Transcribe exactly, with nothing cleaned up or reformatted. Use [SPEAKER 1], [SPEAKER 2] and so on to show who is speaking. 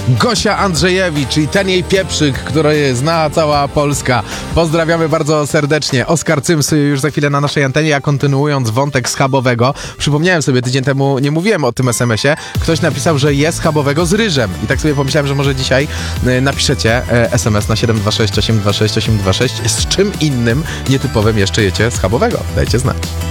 [SPEAKER 1] Gosia Andrzejewicz, czyli ten jej pieprzyk, który zna cała Polska. Pozdrawiamy bardzo serdecznie. Oskar Cyms już za chwilę na naszej antenie, a kontynuując wątek schabowego, przypomniałem sobie, tydzień temu nie mówiłem o tym es em esie, ktoś napisał, że je schabowego z ryżem. I tak sobie pomyślałem, że może dzisiaj napiszecie es em es na siedem dwa sześć osiem dwa sześć osiem dwa sześć, z czym innym nietypowym jeszcze jecie schabowego. Dajcie znać.